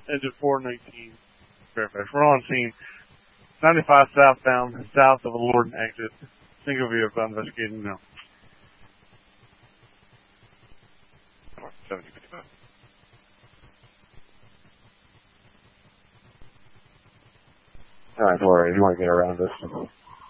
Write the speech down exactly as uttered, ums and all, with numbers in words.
engine four nineteen, Fairfax. We're on scene. ninety-five southbound, south of the Lorden exit. Single vehicle investigating now. seventy fifty-five. Alright, Laura, if you want to get around this.